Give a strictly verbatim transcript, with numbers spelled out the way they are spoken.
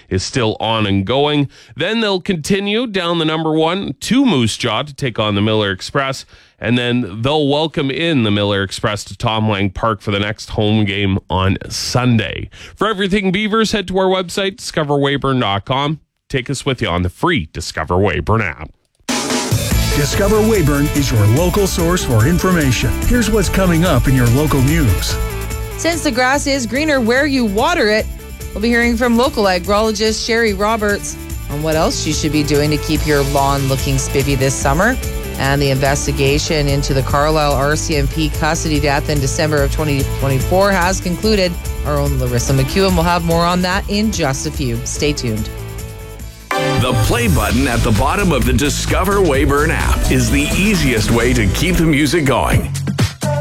is still on and going. Then they'll continue down the number one to Moose Jaw to take on the Miller Express. And then they'll welcome in the Miller Express to Tom Lang Park for the next home game on Sunday. For everything Beavers, head to our website, discover weyburn dot com. Take us with you on the free Discover Weyburn app. Discover Weyburn is your local source for information. Here's what's coming up in your local news. Since the grass is greener where you water it, we'll be hearing from local agrologist Sherry Roberts on what else you should be doing to keep your lawn looking spiffy this summer. And the investigation into the Carlisle R C M P custody death in December of twenty twenty-four has concluded. Our own Larissa McEwen will have more on that in just a few. Stay tuned. The play button at the bottom of the Discover Weyburn app is the easiest way to keep the music going.